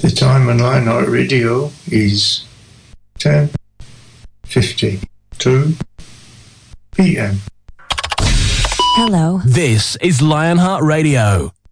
The time on Lionheart Radio is 10:52 p.m. Hello. This is Lionheart Radio.